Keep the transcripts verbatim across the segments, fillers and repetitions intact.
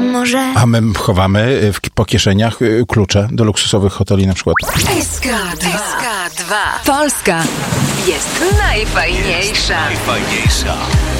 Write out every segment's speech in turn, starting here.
Może... A my chowamy w, po kieszeniach klucze do luksusowych hoteli na przykład. S K dwa. Polska jest najfajniejsza. Najfajniejsza.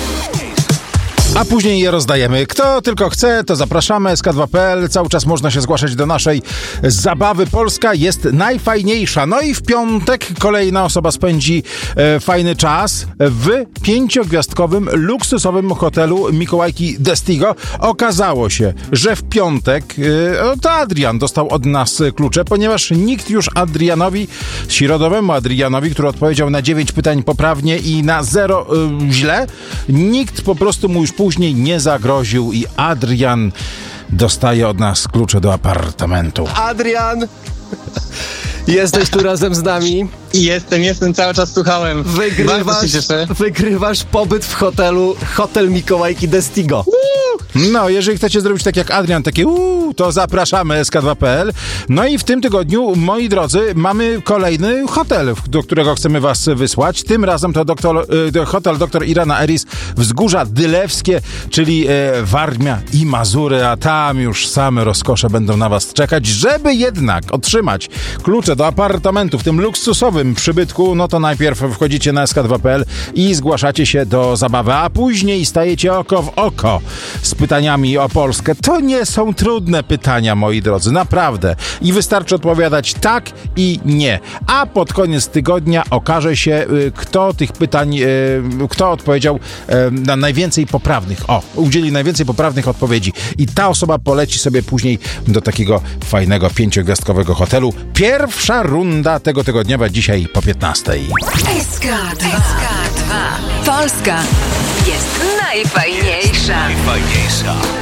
A później je rozdajemy. Kto tylko chce, to zapraszamy. S K dwa kropka p l. Cały czas można się zgłaszać do naszej zabawy. Polska jest najfajniejsza. No i w piątek kolejna osoba spędzi e, fajny czas w pięciogwiazdkowym, luksusowym hotelu Mikołajki Destigo. Okazało się, że w piątek e, to Adrian dostał od nas klucze, ponieważ nikt już Adrianowi, środowemu Adrianowi, który odpowiedział na dziewięć pytań poprawnie i na zero e, źle, nikt po prostu mu już później nie zagroził i Adrian dostaje od nas klucze do apartamentu. Adrian, jesteś tu razem z nami. Jestem, jestem, cały czas słuchałem. Wygrywasz, wygrywasz pobyt w hotelu Hotel Mikołajki Destigo. No, jeżeli chcecie zrobić tak jak Adrian, takie uuu, to zapraszamy S K dwa kropka p l. No i w tym tygodniu, moi drodzy, mamy kolejny hotel, do którego chcemy was wysłać. Tym razem to doktor, y, hotel doktor Irena Eris, Wzgórza Dylewskie, czyli y, Warmia i Mazury, a tam już same rozkosze będą na was czekać. Żeby jednak otrzymać klucze do apartamentu w tym luksusowym przybytku, no to najpierw wchodzicie na S K dwa kropka p l i zgłaszacie się do zabawy, a później stajecie oko w oko z pytaniami o Polskę. To nie są trudne pytania, moi drodzy, naprawdę. I wystarczy odpowiadać tak i nie. A pod koniec tygodnia okaże się, kto tych pytań, kto odpowiedział na najwięcej poprawnych. O, udzieli najwięcej poprawnych odpowiedzi. I ta osoba poleci sobie później do takiego fajnego, pięciogwiazdkowego hotelu. Pierwsza runda tego tygodniowa dzisiaj po piętnastej. S K dwa. Polska jest najfajniejsza. Najfajniejsza.